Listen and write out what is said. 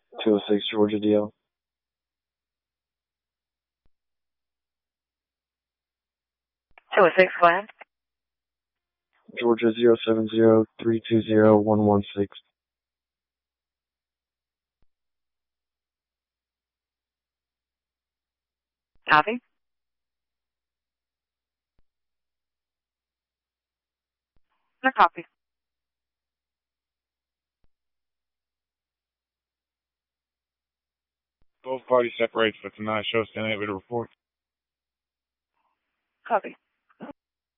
206 Georgia DL. Two oh six, go ahead. Georgia 070-320-116. Copy. No copy. Both parties separated for tonight. Show standing at the report. Copy.